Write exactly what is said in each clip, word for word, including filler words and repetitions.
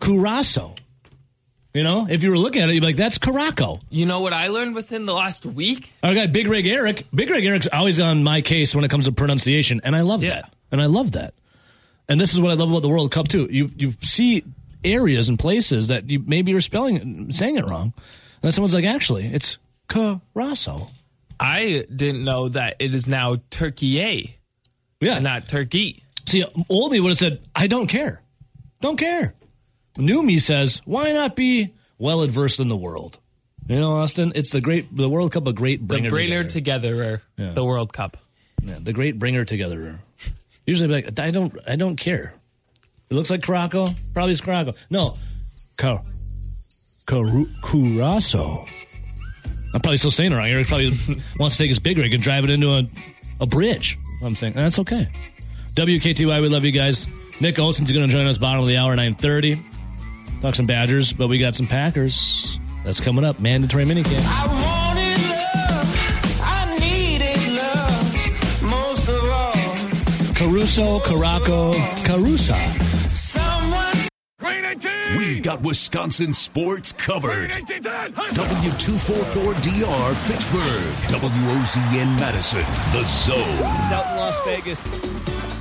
Curacao. You know, if you were looking at it, you'd be like, that's Caraco. You know what I learned within the last week? Our guy, Big Rig Eric. Big Rig Eric's always on my case when it comes to pronunciation, and I love Yeah. that. And I love that. And this is what I love about the World Cup, too. You you see areas and places that you maybe you're spelling saying it wrong. And then someone's like, actually, it's Curacao. I didn't know that it is now Turkey, Yeah. and not Turkey. See, old me would have said, I don't care. Don't care. New me says, why not be well adversed in the world? You know, Austin, it's the great, the World Cup, a great bringer The bringer together. together, Yeah. the World Cup. Yeah, the great bringer together. Usually, be like, I don't, I don't care. It looks like Caraco. Probably it's Caraco. No, Car, Caru, Curacao. I'm probably still saying it wrong. Eric probably wants to take his big rig and drive it into a, a bridge. I'm saying that's okay. W K T Y, we love you guys. Nick Olson's going to join us bottom of the hour, nine thirty. Talk some Badgers, but we got some Packers. That's coming up. Mandatory minicamp. I wanted love. I needed love. Most of all. Caruso, Caraco, Carusa. Someone. We've got Wisconsin sports covered. W two forty-four D R Fitchburg. W O Z N Madison. The Zone. He's out in Las Vegas.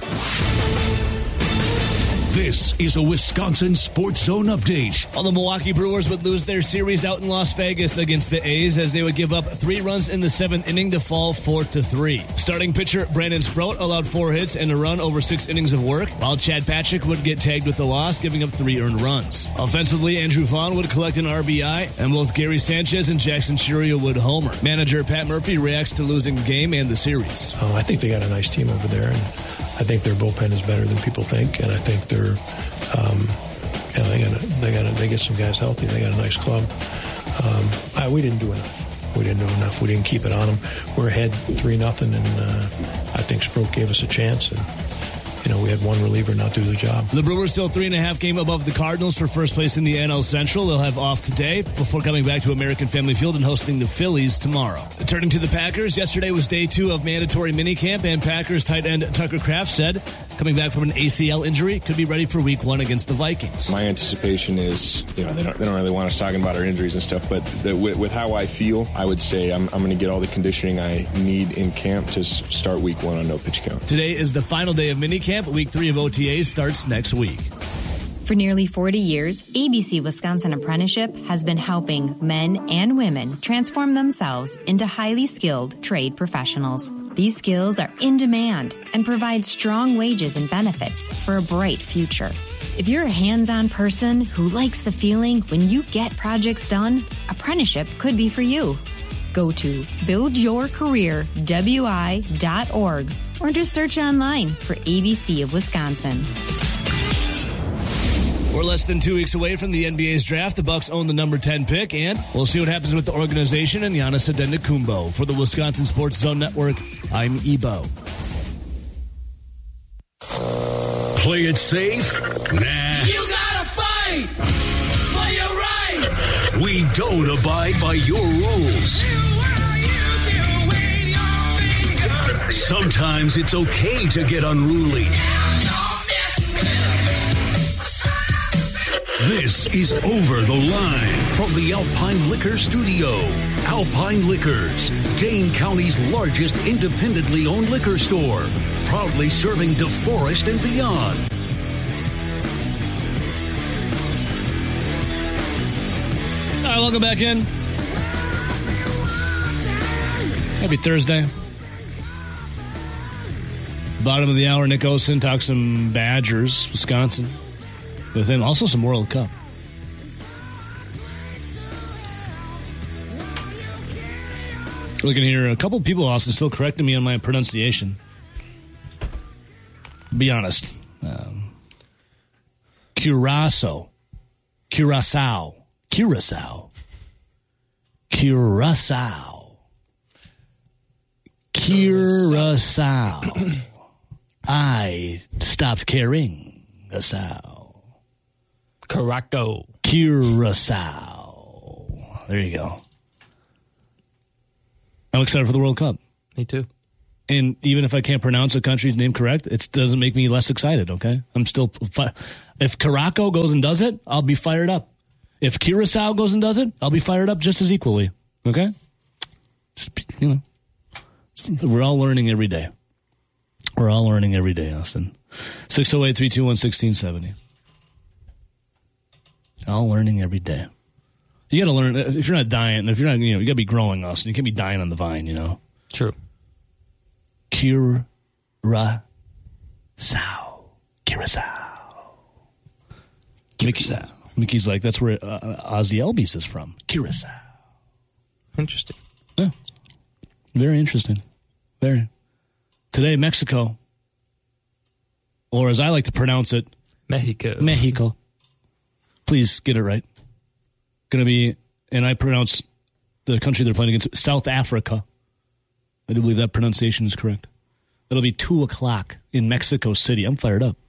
This is a Wisconsin Sports Zone update. All the Milwaukee Brewers would lose their series out in Las Vegas against the A's as they would give up three runs in the seventh inning to fall four to three. Starting pitcher Brandon Sproat allowed four hits and a run over six innings of work, while Chad Patrick would get tagged with the loss, giving up three earned runs. Offensively, Andrew Vaughn would collect an R B I, and both Gary Sanchez and Jackson Churio would homer. Manager Pat Murphy reacts to losing the game and the series. Uh, I think they got a nice team over there, and I think their bullpen is better than people think, and I think they're, um, you know, they got they got they get some guys healthy. They got a nice club. Um, I, we didn't do enough. We didn't do enough. We didn't keep it on them. We're ahead three nothing, and uh, I think Sproat gave us a chance, and you know we had one reliever not do the job. The Brewers still three and a half game above the Cardinals for first place in the N L Central. They'll have off today before coming back to American Family Field and hosting the Phillies tomorrow. Turning to the Packers, yesterday was day two of mandatory minicamp, and Packers tight end Tucker Kraft said, coming back from an A C L injury, could be ready for week one against the Vikings. My anticipation is, you know, they don't, they don't really want us talking about our injuries and stuff, but the, with, with how I feel, I would say I'm, I'm going to get all the conditioning I need in camp to s- start week one on no pitch count. Today is the final day of minicamp. Week three of O T As starts next week. For nearly forty years, A B C Wisconsin Apprenticeship has been helping men and women transform themselves into highly skilled trade professionals. These skills are in demand and provide strong wages and benefits for a bright future. If you're a hands-on person who likes the feeling when you get projects done, apprenticeship could be for you. Go to build your career w i dot org or just search online for A B C of Wisconsin. We're less than two weeks away from the N B A's draft. The Bucks own the number ten pick, and we'll see what happens with the organization and Giannis Antetokounmpo. For the Wisconsin Sports Zone Network, I'm Ebo. Play it safe? Nah. You gotta fight for your right. We don't abide by your rules. Sometimes it's okay to get unruly. This is Over the Line from the Alpine Liquor Studio. Alpine Liquors, Dane County's largest independently owned liquor store, proudly serving DeForest and beyond. All right, welcome back in. Happy Thursday. Bottom of the hour, Nick Olson talks some Badgers, Wisconsin. With him, also some World Cup. Looking here, a couple of people, Austin, still correcting me on my pronunciation. Be honest. Um, Curacao. Curacao. Curacao. Curacao. Curacao. I stopped caring. Curacao. Caraco. Curacao. There you go. I'm excited for the World Cup. Me too. And even if I can't pronounce a country's name correct, it doesn't make me less excited, okay? I'm still... Fi- if Curaçao goes and does it, I'll be fired up. If Curacao goes and does it, I'll be fired up just as equally, okay? Just, you know, we're all learning every day. We're all learning every day, Austin. six oh eight, three two one, one six seven oh. All learning every day. You got to learn, if you're not dying, if you're not, you know, you got to be growing, Austin. You can't be dying on the vine, you know? True. Curacao. Curacao. Curacao. Mickey's like, that's where uh, Ozzy Elvis is from. Curacao. Interesting. Yeah. Very interesting. Very. Today, Mexico, or as I like to pronounce it, Mexico. Mexico. Please get it right. Going to be, and I pronounce the country they're playing against, South Africa. I do believe that pronunciation is correct. It'll be two o'clock in Mexico City. I'm fired up.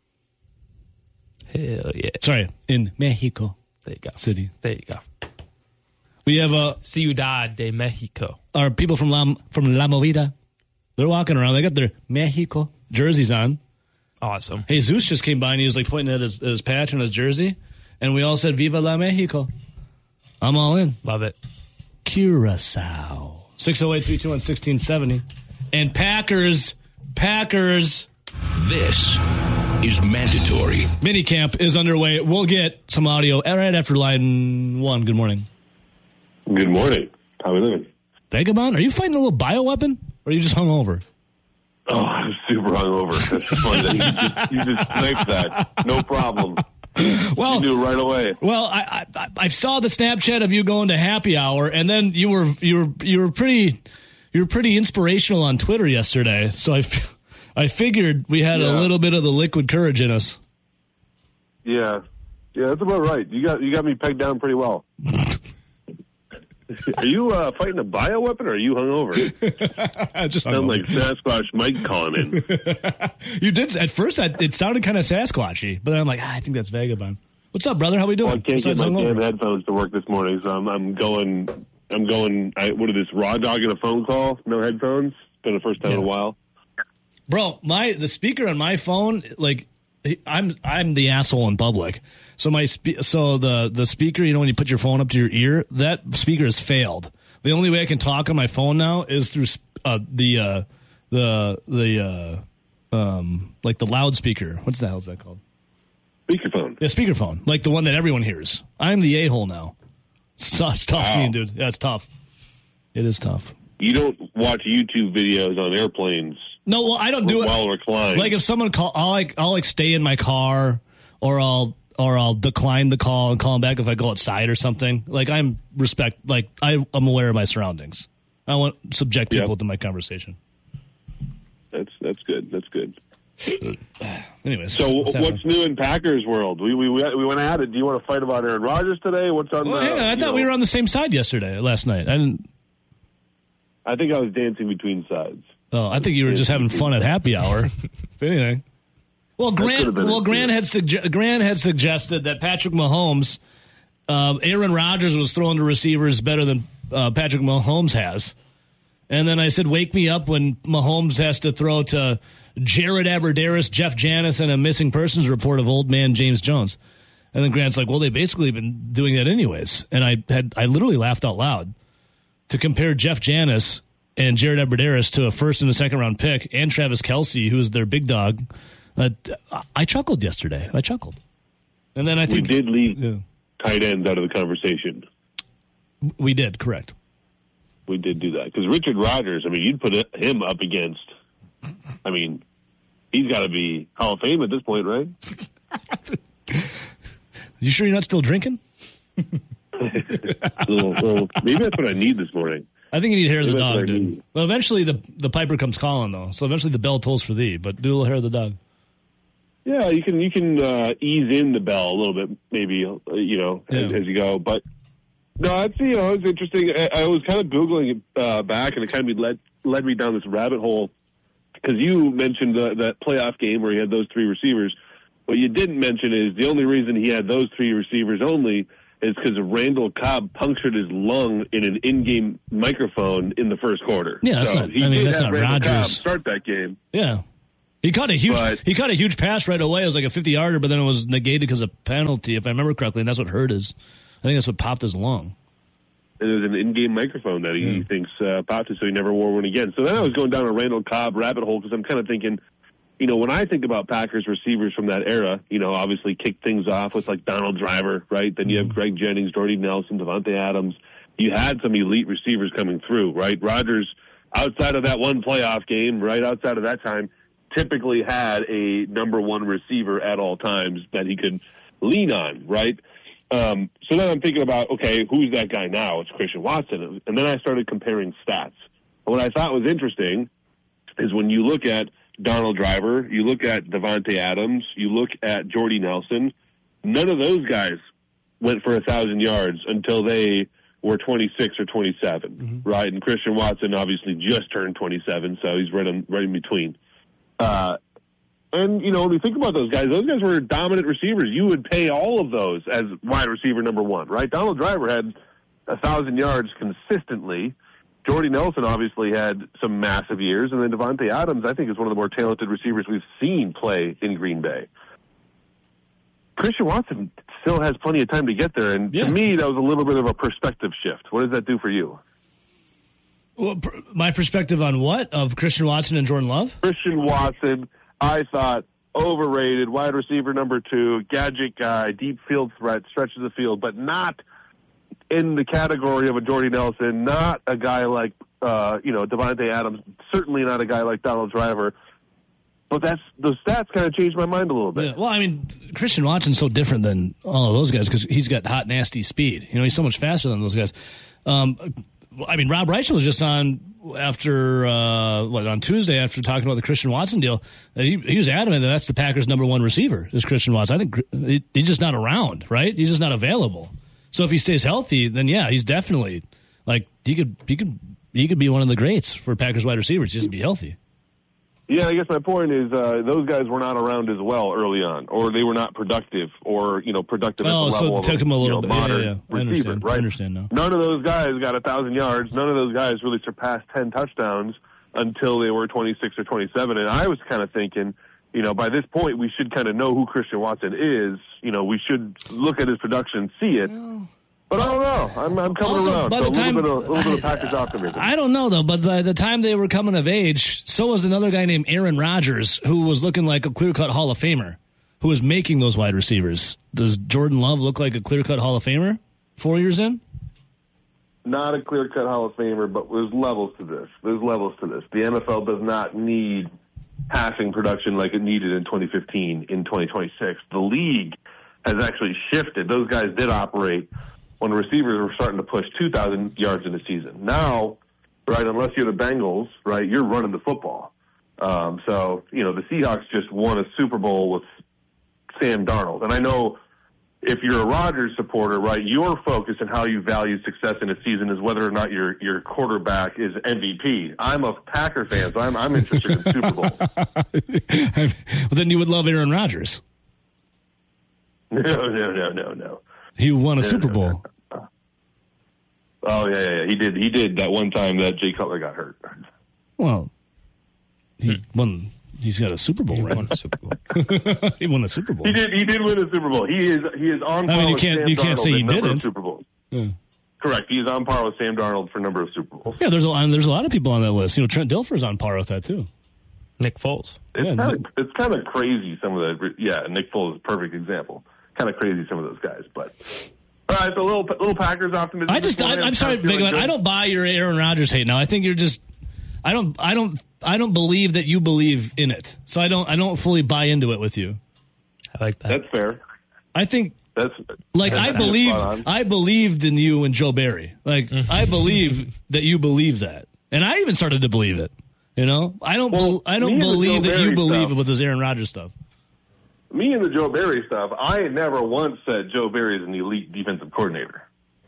Hell yeah. Sorry, in Mexico There you go. City. There you go. We have uh, Ciudad de Mexico. our people from La, from La Movida. They're walking around. They got their Mexico jerseys on. Awesome. Jesus just came by and he was like pointing at his, at his patch on his jersey. And we all said, Viva La Mexico. I'm all in. Love it. Curacao. six oh eight, three two one, one six seven oh. And Packers, Packers. This is mandatory. Minicamp is underway. We'll get some audio right after line one. Good morning. Good morning. How are we living? Vagabond, are you fighting a little bioweapon? Or are you just hungover? Oh, I'm super hungover. That's funny that you just, you just sniped that. No problem. Well, you knew right away. Well, I, I I saw the Snapchat of you going to happy hour, and then you were you were you were pretty you were pretty inspirational on Twitter yesterday. So I, f- I figured we had yeah. a little bit of the liquid courage in us. Yeah, yeah, that's about right. You got you got me pegged down pretty well. Are you uh, fighting a bioweapon, or are you hungover? Just sound hungover. like Sasquatch Mike calling in. You did at first. I, it sounded kind of Sasquatchy, but then I'm like, ah, I think that's Vagabond. What's up, brother? How we doing? Well, I can't Besides get my hungover? damn headphones to work this morning, so I'm, I'm going. I'm going. I, what is this? Raw dogging a phone call? No headphones. It's been the first time Yeah. in a while. Bro, my the speaker on my phone, like I'm I'm the asshole in public. So my spe- so the the speaker, you know, when you put your phone up to your ear, that speaker has failed. The only way I can talk on my phone now is through uh, the uh, the the uh, um, like the loudspeaker. What's the hell is that called? Speakerphone. Yeah, speakerphone, like the one that everyone hears. I'm the a hole now. It's, it's tough, Wow. scene, dude. Yeah, it's tough. It is tough. You don't watch YouTube videos on airplanes. No, well, I don't do it. Well reclined. Like if someone call, I'll like I'll like stay in my car, or I'll or I'll decline the call and call them back if I go outside or something. Like I'm respect, like I, I'm aware of my surroundings. I won't subject people Yep. to my conversation. That's that's good. That's good. Anyways, So what's what's, happening? new in Packers world? We we we went at it. Do you want to fight about Aaron Rodgers today? What's on? Well, the, hang on, I you thought know, we were on the same side yesterday, last night. I didn't. I think I was dancing between sides. Oh, I think you were just having fun at happy hour. If anything. Well, could've Grant. been Well, it, Grant too. had sugge- Grant had suggested that Patrick Mahomes, uh, Aaron Rodgers was throwing to receivers better than uh, Patrick Mahomes has, and then I said, "Wake me up when Mahomes has to throw to Jared Abbrederis, Jeff Janis, and a missing persons report of old man James Jones." And then Grant's like, "Well, they've basically been doing that anyways." And I had I literally laughed out loud to compare Jeff Janis and Jared Abbrederis to a first and a second round pick, and Travis Kelce, who is their big dog. Uh, I chuckled yesterday. I chuckled. And then I We think did leave yeah, tight ends out of the conversation. we did, correct. We did do that because Richard Rodgers. I mean, you'd put him up against. I mean, he's got to be Hall of Fame at this point, right? You sure you're not still drinking? little, little, maybe that's what I need this morning. I think you need hair of the Maybe that's dog, what I dude. need. Well, eventually the the piper comes calling, though. So eventually the bell tolls for thee, but do a little hair of the dog. Yeah, you can you can uh, ease in the bell a little bit, maybe uh, you know as, Yeah. as you go. But no, it's you know it's interesting. I, I was kind of googling it uh, back, and it kind of led led me down this rabbit hole because you mentioned the, that playoff game where he had those three receivers. What you didn't mention is the only reason he had those three receivers only is because he is because Randall Cobb punctured his lung in an in-game microphone in the first quarter. Yeah, that's so not. He I mean, did that's have not Randall Cobb Rodgers. start that game. Yeah, he caught a huge. But, he caught a huge pass right away. It was like a fifty-yarder, but then it was negated because of penalty, if I remember correctly, and that's what hurt his. I think that's what popped his lung. And it was an in-game microphone that he Yeah. thinks uh, popped it, so he never wore one again. So then I was going down a Randall Cobb rabbit hole because I'm kind of thinking, you know, when I think about Packers receivers from that era, you know, obviously kicked things off with like Donald Driver, right? Then you have Greg Jennings, Jordy Nelson, Devontae Adams. You had some elite receivers coming through, right? Rodgers, outside of that one playoff game, right outside of that time, typically had a number one receiver at all times that he could lean on, right? Um, so then I'm thinking about, okay, who's that guy now? It's Christian Watson. And then I started comparing stats. And what I thought was interesting is when you look at Donald Driver, you look at Devontae Adams, you look at Jordy Nelson, none of those guys went for a thousand yards until they were twenty-six or twenty-seven, mm-hmm. right? And Christian Watson obviously just turned twenty-seven, so he's right in, right in between. Uh, and, you know, when you think about those guys, those guys were dominant receivers. You would pay all of those as wide receiver number one, right? Donald Driver had a thousand yards consistently. Jordy Nelson obviously had some massive years, and then Devontae Adams, I think, is one of the more talented receivers we've seen play in Green Bay. Christian Watson still has plenty of time to get there, and yeah. to me, that was a little bit of a perspective shift. What does that do for you? Well, my perspective on what? Of Christian Watson and Jordan Love? Christian Watson, I thought, overrated, wide receiver number two, gadget guy, deep field threat, stretches the field, but not in the category of a Jordy Nelson, not a guy like, uh, you know, Devontae Adams, certainly not a guy like Donald Driver. But that's those stats kind of changed my mind a little bit. Yeah, well, I mean, Christian Watson's so different than all of those guys because he's got hot, nasty speed. You know, he's so much faster than those guys. Um, I mean, Rob Reichel was just on after, uh, what, on Tuesday after talking about the Christian Watson deal. He, he was adamant that that's the Packers' number one receiver, is Christian Watson. I think he, he's just not around, right? He's just not available. So if he stays healthy, then yeah, he's definitely like he could he could he could be one of the greats for Packers wide receivers just to be healthy. Yeah, I guess my point is uh, those guys were not around as well early on, or they were not productive, or you know productive oh, at the so level it took of him a a little you know, bit. modern yeah, yeah, yeah. I receiver. understand. Right? I understand now. None of those guys got a thousand yards. None of those guys really surpassed ten touchdowns until they were twenty-six or twenty-seven. And I was kind of thinking, you know, by this point we should kind of know who Christian Watson is. You know, we should look at his production, see it. Oh. But I don't know. I'm, I'm coming also, around. By So the a time, little bit of, a little bit of Packers optimism. I don't know, though, but by the time they were coming of age, so was another guy named Aaron Rodgers, who was looking like a clear-cut Hall of Famer, who was making those wide receivers. Does Jordan Love look like a clear-cut Hall of Famer four years in? Not a clear-cut Hall of Famer, but there's levels to this. There's levels to this. The N F L does not need passing production like it needed in twenty fifteen, in twenty twenty-six. The league has actually shifted. Those guys did operate when receivers were starting to push two thousand yards in a season. Now, right, unless you're the Bengals, right, you're running the football. Um, so, you know, the Seahawks just won a Super Bowl with Sam Darnold. And I know if you're a Rodgers supporter, right, your focus and how you value success in a season is whether or not your your quarterback is M V P. I'm a Packer fan, so I'm, I'm interested in Super Bowl. Well, then you would love Aaron Rodgers. No, no, no, no, no. He won a Super Bowl. Oh yeah, yeah, yeah, he did. He did that one time that Jay Cutler got hurt. Well, he hmm. won. He's got a Super Bowl, right? He won a Super Bowl. He won a Super Bowl. He did. He did win a Super Bowl. He is. He is on. I par mean, you with can't. Sam You can't Darnold say he in number didn't. of Super Bowls. Yeah. Correct. He's on par with Sam Darnold for number of Super Bowls. Yeah, there's a there's a lot of people on that list. You know, Trent Dilfer's on par with that too. Nick Foles. It's yeah, kind of it's kind of crazy. Some of the yeah, Nick Foles is a perfect example. Kind of crazy some of those guys, but. All right, so little little Packers optimism. I just, I, I'm sorry, Bigman, I don't buy your Aaron Rodgers hate now. I think you're just, I don't, I don't, I don't believe that you believe in it. So I don't, I don't fully buy into it with you. I like that. That's fair. I think, that's like that's I believe, I believed in you and Joe Barry. Like I believe that you believe that, and I even started to believe it. You know, I don't, well, be, I don't believe that you believe stuff. it with this Aaron Rodgers stuff. Me and the Joe Barry stuff, I never once said Joe Barry is an elite defensive coordinator.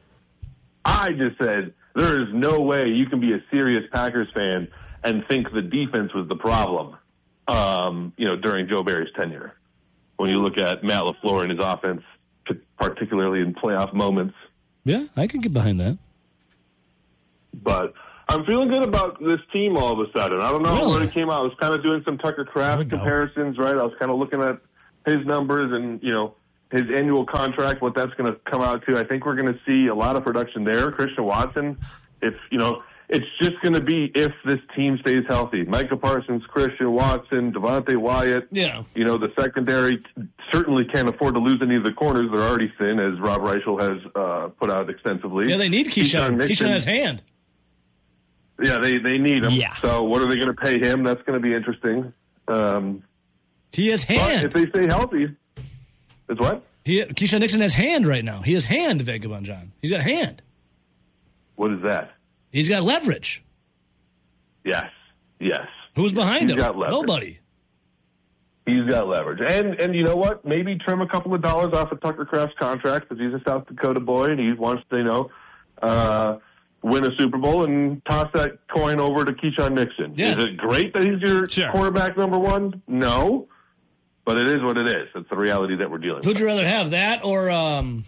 I just said there is no way you can be a serious Packers fan and think the defense was the problem, um, you know, during Joe Barry's tenure. When you look at Matt LaFleur and his offense particularly in playoff moments. Yeah, I can get behind that. But I'm feeling good about this team all of a sudden. I don't know Really? where it came out. I was kind of doing some Tucker Kraft comparisons, right? I was kind of looking at his numbers and, you know, his annual contract, what that's going to come out to. I think we're going to see a lot of production there. Christian Watson, if, you know, it's just going to be if this team stays healthy. Micah Parsons, Christian Watson, Devontae Wyatt. Yeah. You know, the secondary certainly can't afford to lose any of the corners. They're already thin, as Rob Reichel has uh, put out extensively. Yeah, they need Keyshawn. Nixon, Keyshawn has hand. Yeah, they, they need him. Yeah. So what are they going to pay him? That's going to be interesting. Um, He has but hand. if they stay healthy, it's what? He, Keyshawn Nixon has hand right now. He has hand, Vagabond John. He's got hand. What is that? He's got leverage. Yes, yes. Who's behind He's him? got leverage. Nobody. He's got leverage. And and you know what? Maybe trim a couple of dollars off of Tucker Kraft's contract because he's a South Dakota boy and he wants to, you know, uh, win a Super Bowl and toss that coin over to Keyshawn Nixon. Yeah. Is it great that he's your Sure. quarterback number one? No. But it is what it is. It's the reality that we're dealing with. Who'd you rather have, that or um,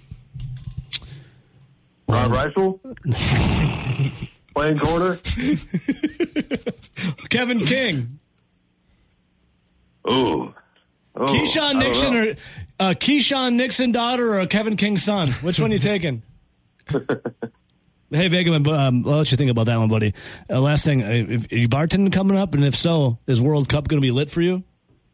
Rob Reichel? Playing corner? Kevin King? Ooh. Oh, Keyshawn I don't Nixon know. or uh, Keyshawn Nixon daughter or Kevin King son? Which one are you taking? Hey, Vagabond, um, I'll let you think about that one, buddy. Uh, last thing, uh, if, are you bartending coming up? And if so, is World Cup going to be lit for you?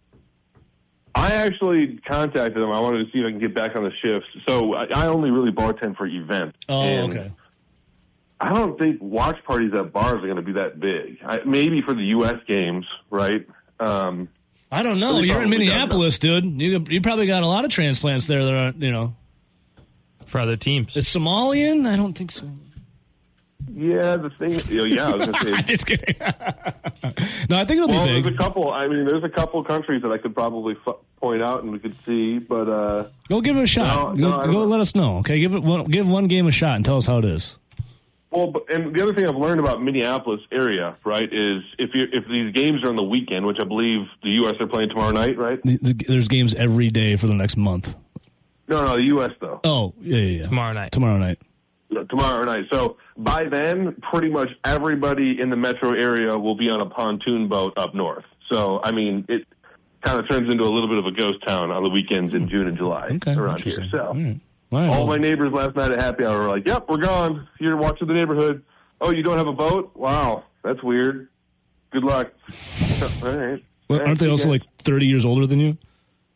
I actually contacted him. I wanted to see if I can get back on the shifts. So I, I only really bartend for events. Oh, and okay. I don't think watch parties at bars are going to be that big. I, maybe for the U S games, right? Um, I don't know. Well, You're in probably Minneapolis, dude. You you probably got a lot of transplants there that are, you know. For other teams. Is Somalian? I don't think so. yeah, the thing. You know, yeah, I was going to say. Just kidding. No, I think it'll Well, be there's big. a couple. I mean, there's a couple countries that I could probably f- point out and we could see, but uh, Go give it a shot. No, no, go I go don't- let us know. Okay, give it one, give one game a shot and tell us how it is. well, but, and the other thing I've learned about Minneapolis area, right, is if you if these games are on the weekend, which I believe the U S are playing tomorrow night, right? The- the- There's games every day for the next month. No, no, the U S though. Oh, yeah, yeah, yeah. Tomorrow night. Tomorrow night. Tomorrow night. So by then, pretty much everybody in the metro area will be on a pontoon boat up north. So, I mean, it kind of turns into a little bit of a ghost town on the weekends in June and July Okay. around here. interesting. So All right. All right, all well, my neighbors last night at happy hour were like, yep, we're gone. You're watching the neighborhood. Oh, you don't have a boat? Wow, that's weird. Good luck. All right. well, aren't they also like thirty years older than you?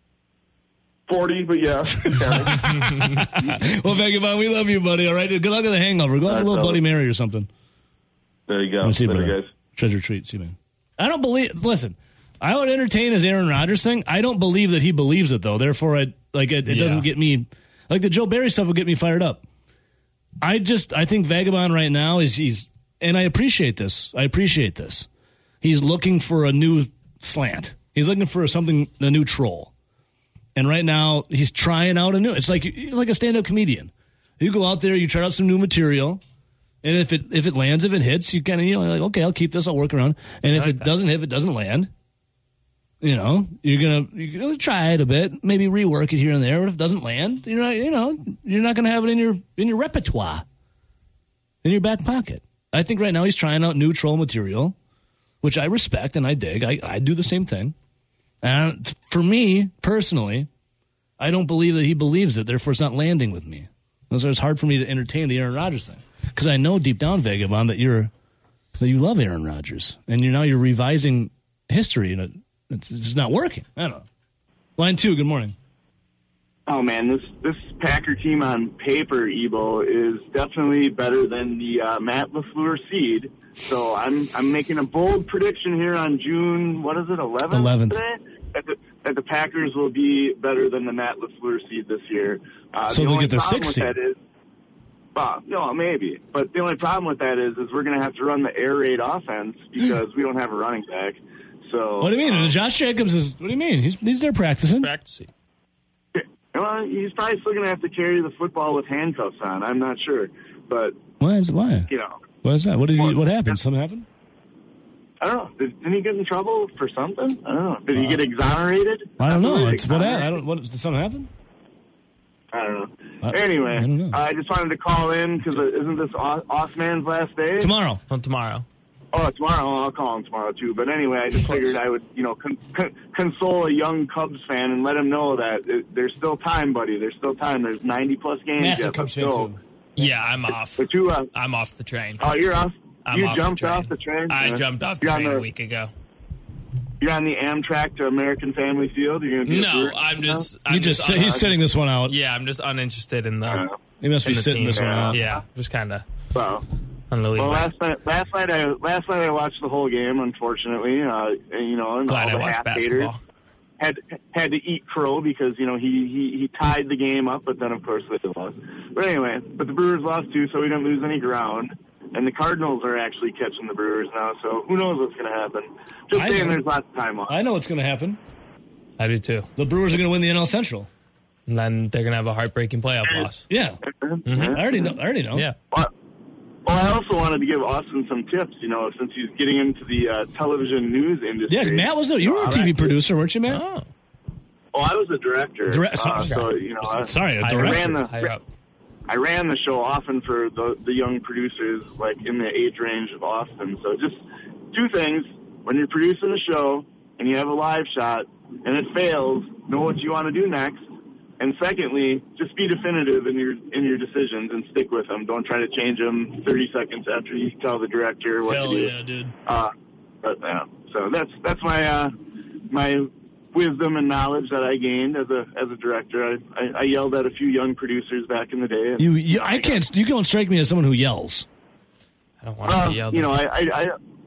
forty, but yeah. counting. Well, Vagabond, we love you, buddy. All right, good luck with the hangover. Go have a All right, little fellas. Bloody Mary or something. There you go. Let's see, Later, brother. guys. Treasure treat, see, man. I don't believe. Listen, I would entertain his Aaron Rodgers thing. I don't believe that he believes it though. Therefore, I like it, it Yeah. doesn't get me. Like the Joe Barry stuff will get me fired up. I just I think Vagabond right now is he's and I appreciate this. I appreciate this. He's looking for a new slant. He's looking for something a new troll. And right now he's trying out a new. It's like you're like a stand-up comedian. You go out there, you try out some new material. And if it if it lands, if it hits, you kind of you know like okay, I'll keep this, I'll work around. And if like it that. doesn't, if it doesn't land, you know you're gonna you're gonna try it a bit, maybe rework it here and there. But if it doesn't land, you're not you know you're not gonna have it in your in your repertoire, in your back pocket. I think right now he's trying out new troll material, which I respect and I dig. I I do the same thing. And for me personally, I don't believe that he believes it. Therefore, it's not landing with me. So it's hard for me to entertain the Aaron Rodgers thing. Because I know deep down, Vagabond, that you're that you love Aaron Rodgers, and you're now you're revising history, and it, it's just not working. I don't know. Line two. Good morning. Oh man, this this Packer team on paper, Ebo, is definitely better than the uh, Matt LaFleur seed. So I'm I'm making a bold prediction here on June. What is it? eleventh. eleventh. Today? That the, that the Packers will be better than the Matt LaFleur seed this year. Uh, So the they'll only get their problem sixth with that is, well, no, maybe. But the only problem with that is, is we're going to have to run the air raid offense because we don't have a running back. So What do you mean? uh, Josh Jacobs is. What do you mean? He's he's there practicing. Practicing. well, he's probably still going to have to carry the football with handcuffs on. I'm not sure, but Why is why? you know. What is that? What did he, what happened? Something happened? I don't know. Did, didn't he get in trouble for something? I don't know. Did he get exonerated? I don't know. Absolutely It's what happened. I exonerated. don't. What did something happen? I don't know. Uh, anyway, I don't know. I just wanted to call in because uh, isn't this Os- Osman's last day? Tomorrow. On tomorrow. Oh, tomorrow. I'll call him tomorrow, too. But anyway, I just figured I would, you know, con- con- console a young Cubs fan and let him know that it, there's still time, buddy. There's still time. There's ninety-plus games Massive yet. Cubs Let's fan, go. too. Yeah, I'm off. But you, uh, I'm off the train. oh, you're off? I'm you off jumped the train. off the train? I Yeah. jumped off the You're on train the- a week ago. You're on the Amtrak to American Family Field? You're gonna do No, a I'm just. He I'm just un- he's sitting this one out. Yeah, I'm just uninterested in the. He must in be the sitting team. this one out. Yeah, just kind of Well, on the lead. well, last night, last night I last night I watched the whole game. Unfortunately, uh, and, you know, and Glad all I the watched half basketball. haters had had to eat crow because you know he, he he tied the game up, but then of course they lost. But anyway, but the Brewers lost too, so we didn't lose any ground. And the Cardinals are actually catching the Brewers now, so who knows what's going to happen? Just I saying, know. there's lots of time left. I know what's going to happen. I do too. The Brewers are going to win the N L Central. And then they're gonna have a heartbreaking playoff loss. Yeah, Mm-hmm. I already know. I already know. Yeah. Well, well, I also wanted to give Austin some tips, you know, since he's getting into the uh, television news industry. Yeah, Matt was there. You were a T V producer, weren't you, Matt? Oh, Oh, I was a director. Direct- uh, sorry. so, you know, I, Sorry, a I director. ran the higher up. I ran the show often for the the young producers, like in the age range of Austin. So just two things: when you're producing a show and you have a live shot and it fails, know what you want to do next. And secondly, just be definitive in your in your decisions and stick with them. Don't try to change them thirty seconds after you tell the director what Hell to do. yeah, dude. Uh, but yeah, so that's that's my uh, my wisdom and knowledge that I gained as a as a director. I, I, I yelled at a few young producers back in the day. And, You, you, I can't. You don't strike me as someone who yells. I don't want to uh, be yelled you know, at. I, I, I,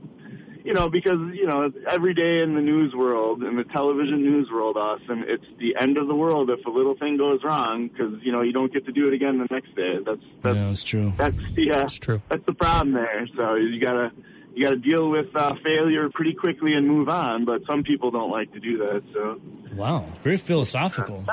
you know, because you know, every day in the news world, in the television news world, Austin, it's the end of the world if a little thing goes wrong, because you know you don't get to do it again the next day. That's that's Yeah, that's true. that's the uh, That's true. that's the problem there. So you gotta you gotta deal with uh, failure pretty quickly and move on. But some people don't like to do that. So. Wow, very philosophical.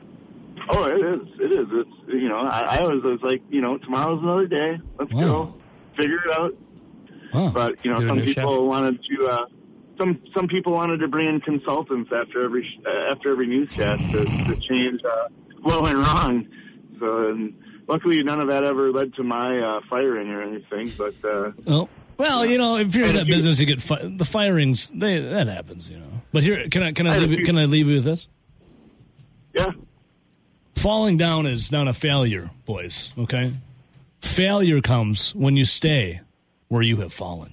Oh, it is. It is. It's you know, I, I always was like, you know, tomorrow's another day. Let's Wow. go, figure it out. Wow. But you know, Do a some new people show. wanted to. Uh, some some people wanted to bring in consultants after every sh- uh, after every newscast to, to change uh, what went wrong. So, and luckily, none of that ever led to my uh, firing or anything. But uh, Oh. Well, you know, if you're in And that if you- business, you get fi- the firings. They, that happens, you know. But here, can I can I And leave if it, you- can I leave you with this? yeah, Falling down is not a failure, boys. Okay. Failure comes when you stay where you have fallen.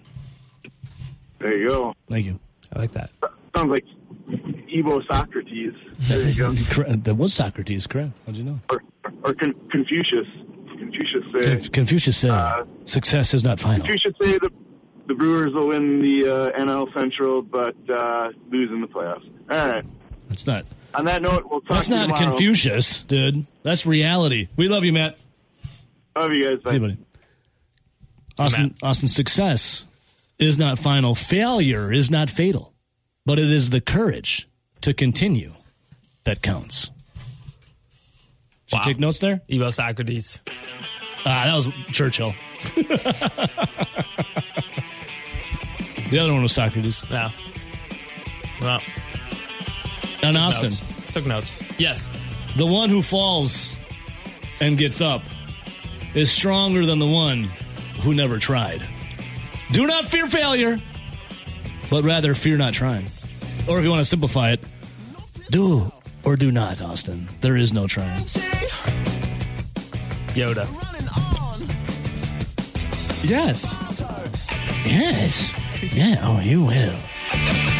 there you go. Thank you. I like that. Sounds like Evo Socrates. There you go. Cor- That was Socrates, correct? How'd you know? Or, or Con- Confucius. Confucius said. Conf- Confucius said, Uh, "Success is not final." You should say the the Brewers will win the uh, N L Central, but uh, lose in the playoffs. All right. That's not. On that note, we'll talk That's to you not tomorrow. Confucius, dude. That's reality. We love you, Matt. Love you guys. See you, buddy. Austin, Matt. Austin, success is not final. Failure is not fatal, but it is the courage to continue that counts. Did Wow. you take notes there? Evo Socrates. Ah, that was Churchill. The other one was Socrates. No. Well, And Austin, notes. Took notes. Yes. the one who falls and gets up is stronger than the one who never tried. Do not fear failure, but rather fear not trying. Or if you want to simplify it, do or do not, Austin. There is no trying. Yoda. Yes. Yes. Yeah, oh, you will.